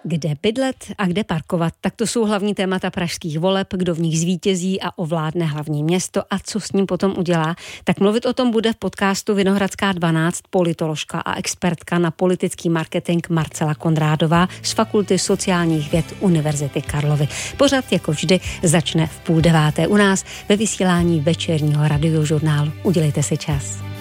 Kde bydlet a kde parkovat, tak to jsou hlavní témata pražských voleb, kdo v nich zvítězí a ovládne hlavní město a co s ním potom udělá. Tak mluvit o tom bude v podcastu Vinohradská 12 politoložka a expertka na politický marketing Marcela Kondrádová z Fakulty sociálních věd Univerzity Karlovy. Pořad jako vždy začne v 8:30 u nás ve vysílání večerního radiožurnálu. Udělejte si čas.